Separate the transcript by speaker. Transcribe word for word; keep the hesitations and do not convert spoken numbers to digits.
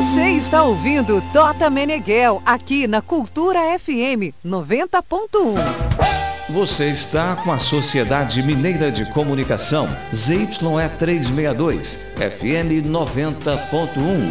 Speaker 1: Você está ouvindo Tota Meneghel, aqui na Cultura F M noventa ponto um.
Speaker 2: Você está com a Sociedade Mineira de Comunicação, Z Y E trezentos e sessenta e dois, F M noventa ponto um.